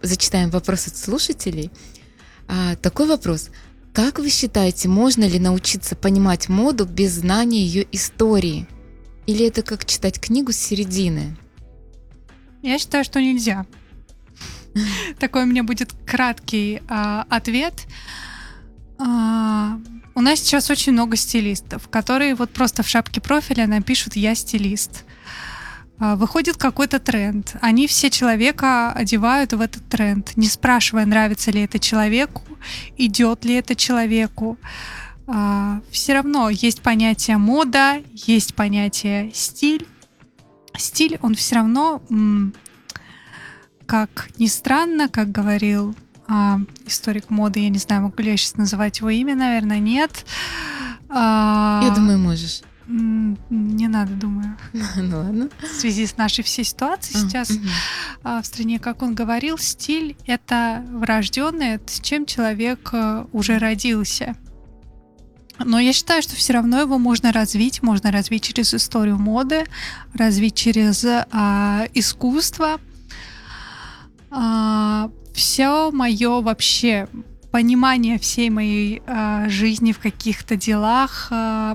зачитаем вопрос от слушателей. Такой вопрос. Как вы считаете, можно ли научиться понимать моду без знания ее истории? Или это как читать книгу с середины? Я считаю, что нельзя. Такой у меня будет краткий ответ. У нас сейчас очень много стилистов, которые вот просто в шапке профиля напишут «я стилист». Выходит какой-то тренд. Они все человека одевают в этот тренд, не спрашивая, нравится ли это человеку, идет ли это человеку. Все равно есть понятие мода, есть понятие стиль. Стиль, он все равно, как ни странно, как говорил историк моды, я не знаю, могу ли я сейчас называть его имя, наверное, нет. Я думаю, можешь. Не надо, думаю. Ну ладно. В связи с нашей всей ситуацией сейчас в стране, как он говорил, стиль — это врожденное, это с чем человек уже родился. Но я считаю, что все равно его можно развить через историю моды, развить через искусство. Все мое вообще понимание всей моей жизни в каких-то делах,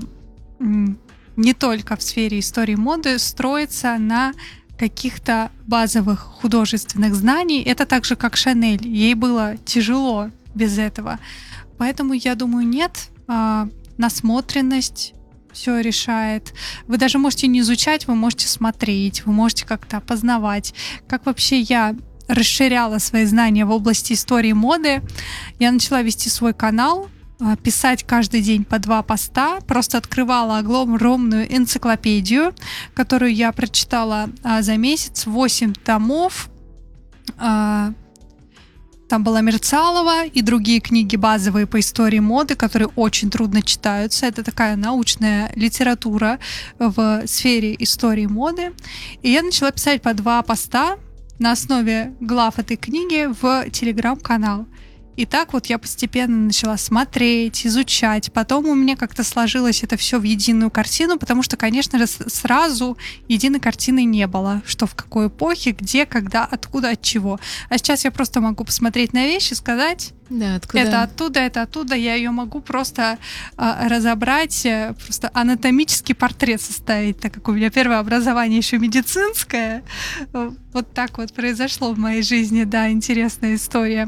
не только в сфере истории моды, строится на каких-то базовых художественных знаний. Это так же, как Шанель. Ей было тяжело без этого. Поэтому я думаю, нет, насмотренность все решает. Вы даже можете не изучать, вы можете смотреть, вы можете как-то опознавать. Как вообще я расширяла свои знания в области истории моды. Я начала вести свой канал, писать каждый день по 2 поста, просто открывала огромную энциклопедию, которую я прочитала за месяц, 8 томов. Там была Мерцалова и другие книги базовые по истории моды, которые очень трудно читаются. Это такая научная литература в сфере истории моды. И я начала писать по 2 поста на основе глав этой книги в телеграм-канал. И так вот я постепенно начала смотреть, изучать. Потом у меня как-то сложилось это все в единую картину, потому что, конечно же, сразу единой картины не было. Что в какой эпохе, где, когда, откуда, от чего. А сейчас я просто могу посмотреть на вещи, сказать, да, откуда? Это оттуда. Я ее могу просто разобрать, просто анатомический портрет составить, так как у меня первое образование еще медицинское. Вот так вот произошло в моей жизни, да, интересная история.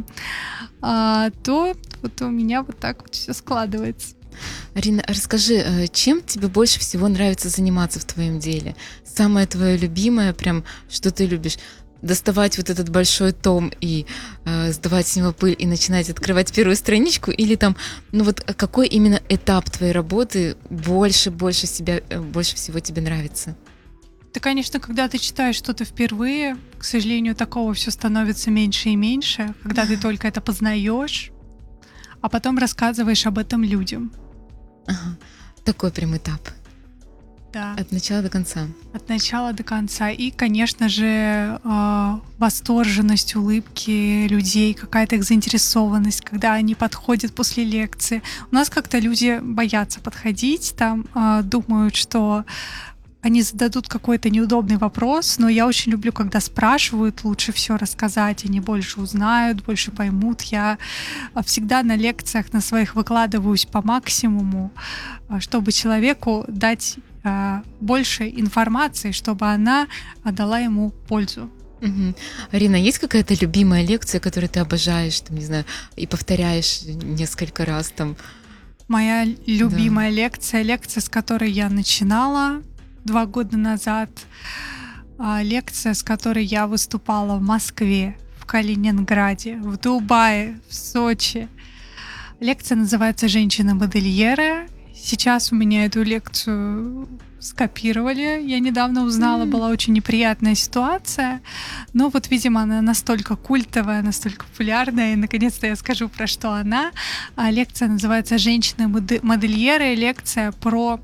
То вот у меня вот так вот все складывается. Арина, расскажи, чем тебе больше всего нравится заниматься в твоем деле? Самое твое любимое, прям, что ты любишь? Доставать вот этот большой том и сдавать с него пыль и начинать открывать первую страничку? Или там, ну вот какой именно этап твоей работы больше всего тебе нравится? Да, конечно, когда ты читаешь что-то впервые, к сожалению, такого все становится меньше и меньше, когда ты только это познаешь, а потом рассказываешь об этом людям. Ага. Такой прям этап. Да. От начала до конца. От начала до конца. И, конечно же, восторженность, улыбки людей, какая-то их заинтересованность, когда они подходят после лекции. У нас как-то люди боятся подходить, там думают, что они зададут какой-то неудобный вопрос, но я очень люблю, когда спрашивают, лучше все рассказать, они больше узнают, больше поймут. Я всегда на лекциях на своих выкладываюсь по максимуму, чтобы человеку дать больше информации, чтобы она дала ему пользу. Угу. Арина, есть какая-то любимая лекция, которую ты обожаешь, там, не знаю, и повторяешь несколько раз там? Моя любимая лекция, с которой я начинала 2 года назад, лекция, с которой я выступала в Москве, в Калининграде, в Дубае, в Сочи. Лекция называется «Женщины-модельеры». Сейчас у меня эту лекцию скопировали. Я недавно узнала, была очень неприятная ситуация. Но вот, видимо, она настолько культовая, настолько популярная. И, наконец-то, я скажу, про что она. Лекция называется «Женщины-модельеры». Лекция про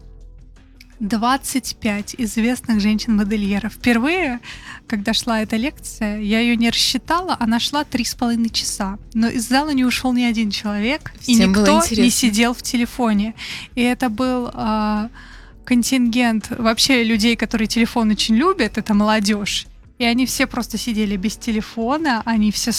25 известных женщин-модельеров. Впервые, когда шла эта лекция, я ее не рассчитала, она шла 3,5 часа. Но из зала не ушел ни один человек, всем и никто не сидел в телефоне. И это был контингент вообще людей, которые телефон очень любят, это молодежь. И они все просто сидели без телефона, они все